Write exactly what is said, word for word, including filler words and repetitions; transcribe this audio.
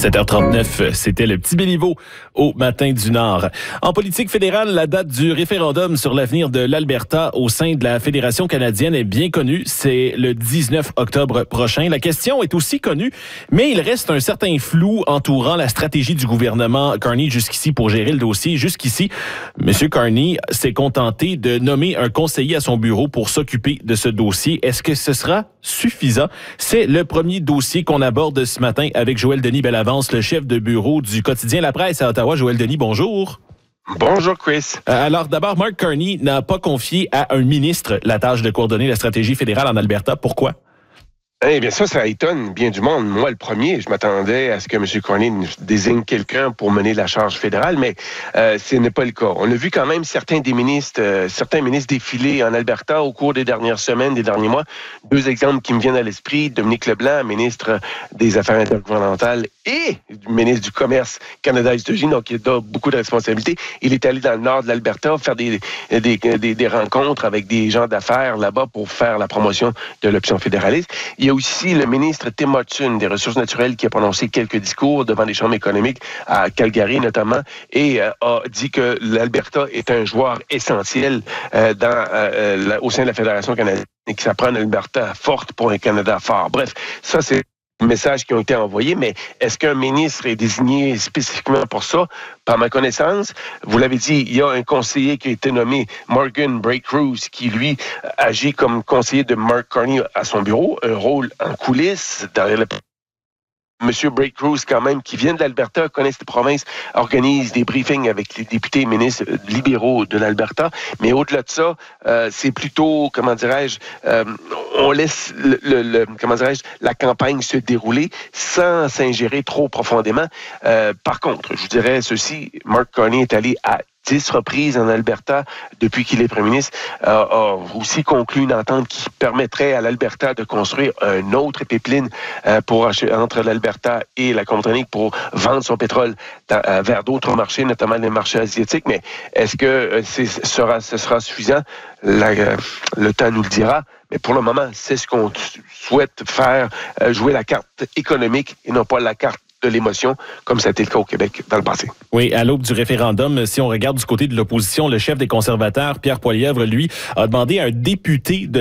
sept heures trente-neuf, c'était le petit Béliveau au Matin du Nord. En politique fédérale, la date du référendum sur l'avenir de l'Alberta au sein de la Fédération canadienne est bien connue. C'est le dix-neuf octobre prochain. La question est aussi connue, mais il reste un certain flou entourant la stratégie du gouvernement Carney jusqu'ici pour gérer le dossier. Jusqu'ici, M. Carney s'est contenté de nommer un conseiller à son bureau pour s'occuper de ce dossier. Est-ce que ce sera suffisant? C'est le premier dossier qu'on aborde ce matin avec Joël Denis Bellavance, le chef de bureau du quotidien La Presse à Ottawa. Joël Denis, bonjour. Bonjour, Chris. Euh, alors, d'abord, Mark Carney n'a pas confié à un ministre la tâche de coordonner la stratégie fédérale en Alberta. Pourquoi? Eh bien, ça, ça étonne bien du monde. Moi, le premier, je m'attendais à ce que M. Carney désigne quelqu'un pour mener la charge fédérale, mais euh, ce n'est pas le cas. On a vu quand même certains des ministres, euh, certains ministres défiler en Alberta au cours des dernières semaines, des derniers mois. Deux exemples qui me viennent à l'esprit. Dominique Leblanc, ministre des Affaires intergouvernementales et ministre du Commerce Canada-États-Unis, donc il a beaucoup de responsabilités. Il est allé dans le nord de l'Alberta faire des, des, des, des rencontres avec des gens d'affaires là-bas pour faire la promotion de l'option fédéraliste. Il y a aussi le ministre Tim Hudson des Ressources naturelles qui a prononcé quelques discours devant les chambres économiques à Calgary notamment et euh, a dit que l'Alberta est un joueur essentiel euh, dans, euh, la, au sein de la Fédération canadienne et que ça prend l'Alberta forte pour un Canada fort. Bref, ça c'est messages qui ont été envoyés, mais est-ce qu'un ministre est désigné spécifiquement pour ça? Par ma connaissance, vous l'avez dit, il y a un conseiller qui a été nommé Morgan Bray-Cruz, qui, lui, agit comme conseiller de Mark Carney à son bureau, un rôle en coulisses, derrière le... Monsieur Bray-Cruz, quand même, qui vient de l'Alberta, connaît cette province, organise des briefings avec les députés et ministres libéraux de l'Alberta. Mais au-delà de ça, euh, c'est plutôt, comment dirais-je, euh, on laisse le, le, le, comment dirais-je, la campagne se dérouler sans s'ingérer trop profondément. Euh, par contre, je vous dirais ceci, Mark Carney est allé à dix reprises en Alberta depuis qu'il est premier ministre, euh, a aussi conclu une entente qui permettrait à l'Alberta de construire un autre pipeline euh, pour, entre l'Alberta et la Colombie-Britannique pour vendre son pétrole dans, euh, vers d'autres marchés, notamment les marchés asiatiques. Mais est-ce que euh, c'est, sera, ce sera suffisant? La, euh, le temps nous le dira. Mais pour le moment, c'est ce qu'on souhaite faire, euh, jouer la carte économique et non pas la carte de l'émotion, comme ça a été le cas au Québec dans le passé. Oui, à l'aube du référendum, si on regarde du côté de l'opposition, le chef des conservateurs, Pierre Poilievre, lui, a demandé à un député de